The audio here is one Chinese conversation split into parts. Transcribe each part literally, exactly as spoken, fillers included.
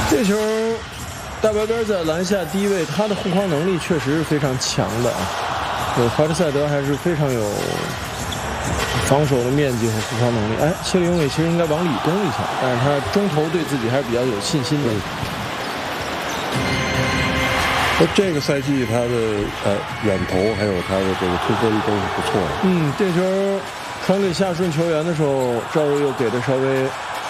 这球大白边在篮下低位，他的护框能力确实是非常强的啊。对，怀特塞德还是非常有防守的面积和护框能力。哎，谢里永伟其实应该往里攻一下，但是他中投对自己还是比较有信心的。 那这个赛季他的呃远投还有他的这个突分都是不错的。 嗯，这球传给下顺球员的时候，赵睿又给的稍微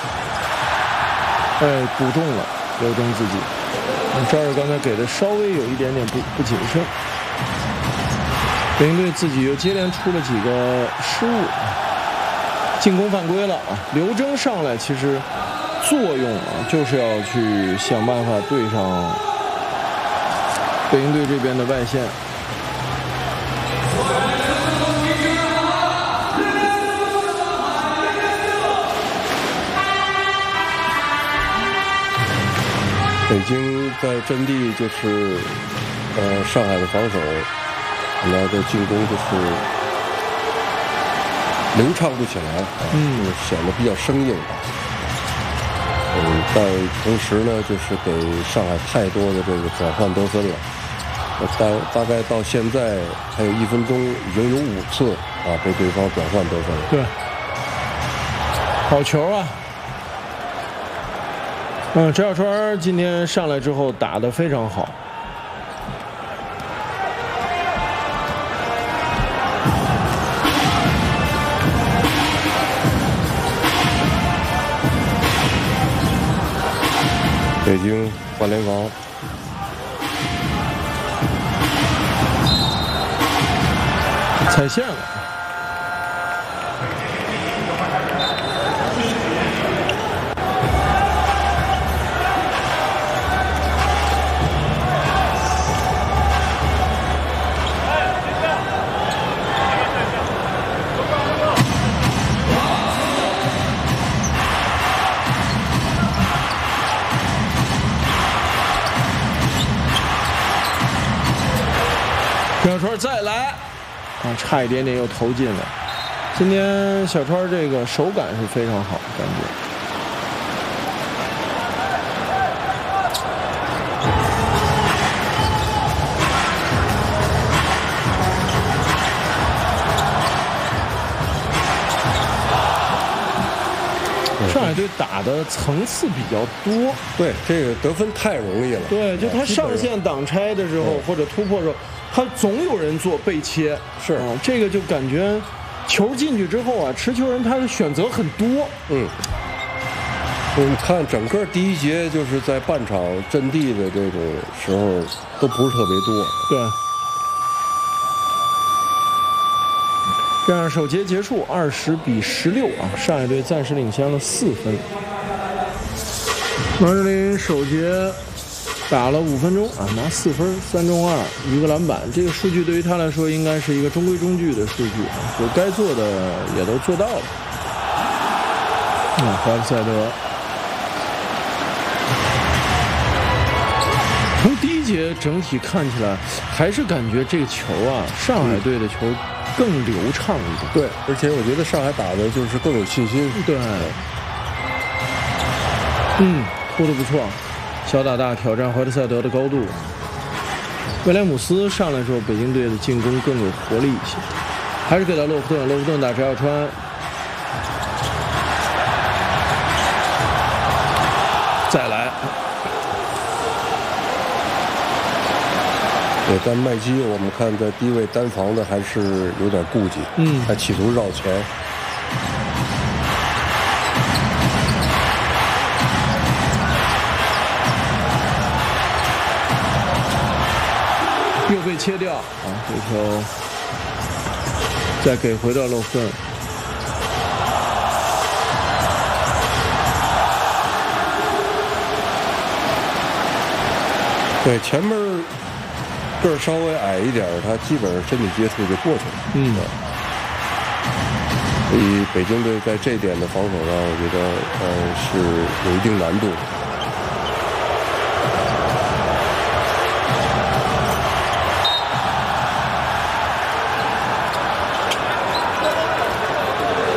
哎补中了，刘铮自己。赵睿刚才给的稍微有一点点不不谨慎。北京队自己又接连出了几个失误，进攻犯规了啊！刘铮上来其实作用啊，就是要去想办法对上北京队这边的外线。 北京在阵地就是呃上海的防守。那这进攻就是流畅不起来，嗯，显得比较生硬啊。嗯，但同时呢，就是给上海太多的这个转换得分了。大大概到现在还有一分钟，已经有五次啊被对方转换得分了。 对，好球啊！嗯，陈小川今天上来之后打得非常好。 北京换联防， 踩线了。小川再来，啊，差一点点又投进了。今天小川这个手感是非常好，感觉。上海队打的层次比较多， 对这个得分太容易了。 对，就他上线挡拆的时候或者突破的时候，他总有人做背切， 是啊，这个就感觉球进去之后啊，持球人他的选择很多。 嗯，我们看整个第一节就是在半场阵地的这种时候都不是特别多。 对。这样首节结束，二十比十六啊，上海队暂时领先了四分。王哲林首节打了五分钟啊，拿四分，三中二，一个篮板。这个数据对于他来说应该是一个中规中矩的数据啊，就该做的也都做到了。啊，怀特塞德从第一节整体看起来，还是感觉这个球啊，上海队的球更流畅一点。 对，而且我觉得上海打的就是更有信心。 对，嗯，突的不错。小打大挑战怀特塞德的高度。威廉姆斯上来之后，北京队的进攻更有活力一些。还是给到洛夫顿，洛夫顿打陈小川。再来。 对，但麦基我们看在低位单防的还是有点顾忌，嗯，他企图绕前。 又被切掉啊！这球再给回到洛夫顿。 对，前面个儿稍微矮一点，他基本上身体接触就过去了。嗯，所以北京队在这点的防守上，我觉得呃是有一定难度的。